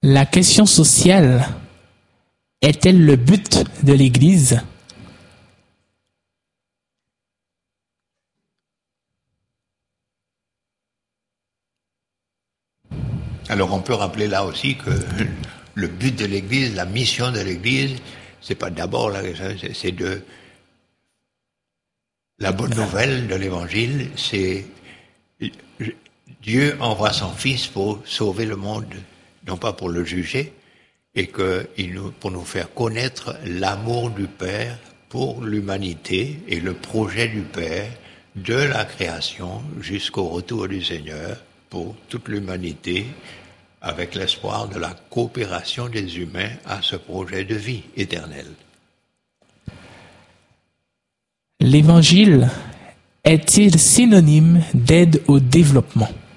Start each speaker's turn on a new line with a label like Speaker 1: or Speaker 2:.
Speaker 1: La question sociale est-elle le but de l'Église?
Speaker 2: Alors on peut rappeler là aussi que le but de l'Église, la mission de l'Église, c'est pas d'abord c'est de la bonne nouvelle de l'Évangile, c'est Dieu envoie son Fils pour sauver le monde, non pas pour le juger, et pour nous faire connaître l'amour du Père pour l'humanité et le projet du Père de la création jusqu'au retour du Seigneur pour toute l'humanité, avec l'espoir de la coopération des humains à ce projet de vie éternelle.
Speaker 1: L'Évangile est-il synonyme d'aide au développement?